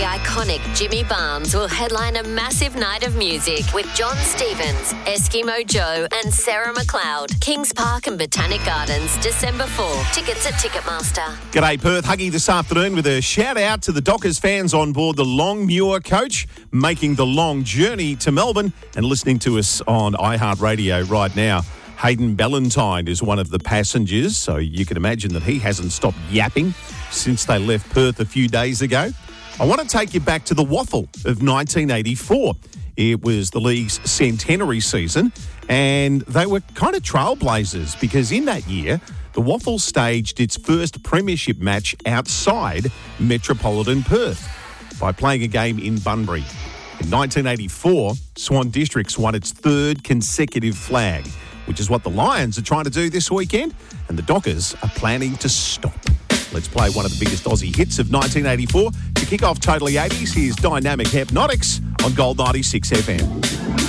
iconic Jimmy Barnes will headline a massive night of music with John Stevens, Eskimo Joe and Sarah McLeod. Kings Park and Botanic Gardens, December 4. Tickets at Ticketmaster. G'day Perth, Huggy this afternoon with a shout out to the Dockers fans on board the Longmuir coach, making the long journey to Melbourne and listening to us on iHeartRadio right now. Hayden Ballantyne is one of the passengers, so you can imagine that he hasn't stopped yapping since they left Perth a few days ago. I want to take you back to the Waffle of 1984. It was the league's centenary season, and they were kind of trailblazers because in that year, the Waffle staged its first premiership match outside metropolitan Perth by playing a game in Bunbury. In 1984, Swan Districts won its third consecutive flag, which is what the Lions are trying to do this weekend, and the Dockers are planning to stop. Let's play one of the biggest Aussie hits of 1984. To kick off Totally 80s, here's Dynamic Hypnotics on Gold 96 FM.